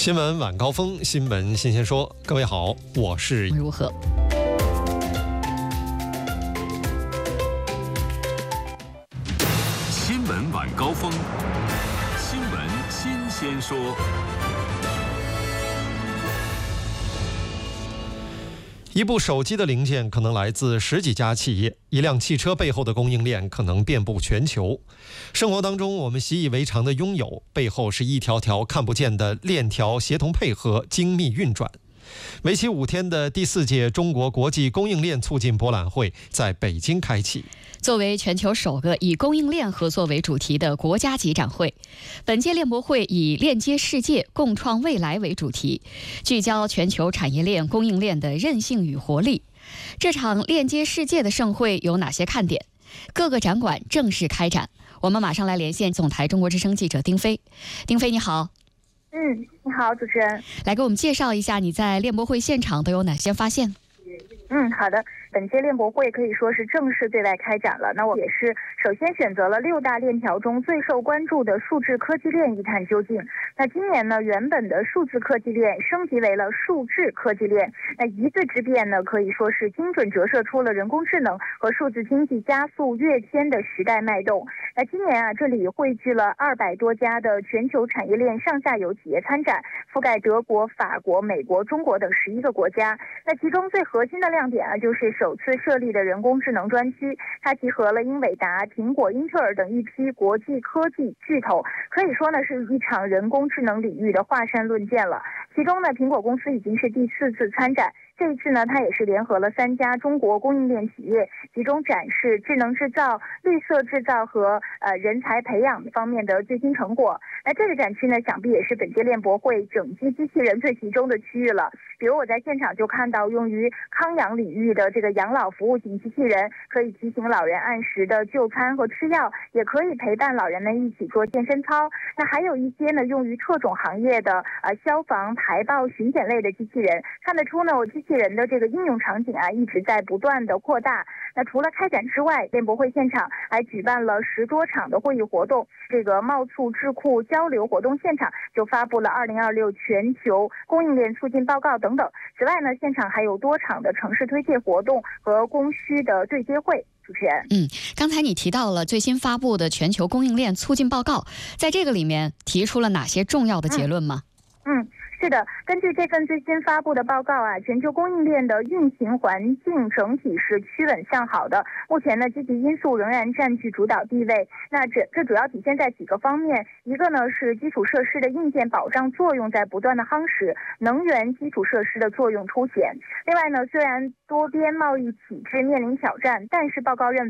新闻晚高峰，新闻新鲜说。各位好，我是如何？ 新闻晚高峰，新闻新鲜说。 一部手机的零件可能来自十几家企业，一辆汽车背后的供应链可能遍布全球。生活当中我们习以为常的拥有，背后是一条条看不见的链条协同配合，精密运转。为期5天的第4届中国国际供应链促进博览会在北京开启。 作为全球首个以供应链合作为主题的国家级展会，本届链博会以链接世界、共创未来为主题，聚焦全球产业链、供应链的韧性与活力。这场链接世界的盛会有哪些看点？各个展馆正式开展。我们马上来连线总台中国之声记者丁飞。丁飞你好。 你好，主持人。 来给我们介绍一下你在链博会现场都有哪些发现？ 好的。本届链博会可以说是正式对外开展了。那我也是首先选择了6大链条中最受关注的数字科技链一探究竟。那今年呢，原本的数字科技链升级为了数字科技链。那一字之变呢，可以说是精准折射出了人工智能和数字经济加速跃迁的时代脉动。那今年这里汇聚了200多家的全球产业链上下游企业参展，覆盖德国、法国、美国、中国等11个国家。那其中最核心的亮点就是首次设立的人工智能专区，它集合了英伟达、苹果、英特尔等一批国际科技巨头，可以说呢是一场人工智能领域的华山论剑了。其中呢，苹果公司已经是第4次参展。这一次呢，它也是联合了3家中国供应链企业，集中展示智能制造、绿色制造和人才培养方面的最新成果。那这个展区呢，想必也是本届链博会整机机器人最集中的区域了。比如我在现场就看到用于康养领域的这个养老服务型机器人，可以提醒老人按时的就餐和吃药，也可以陪伴老人们一起做健身操。那还有一些呢，用于特种行业的消防、排爆、巡检类的机器人。看得出呢，机器人的这个应用场景一直在不断的扩大。那除了开展之外，链博会现场还举办了10多场的会议活动。这个贸促智库交流活动现场就发布了2026全球供应链促进报告等等。此外呢，现场还有多场的城市推介活动和供需的对接会。主持人， 刚才你提到了最新发布的全球供应链促进报告，在这个里面提出了哪些重要的结论吗？ 是的，根据这份最新发布的报告全球供应链的运行环境整体是趋稳向好的。目前呢，积极因素仍然占据主导地位。那这主要体现在几个方面，一个呢是基础设施的硬件保障作用在不断的夯实，能源基础设施的作用凸显。另外呢，虽然多边贸易体制面临挑战，但是报告认为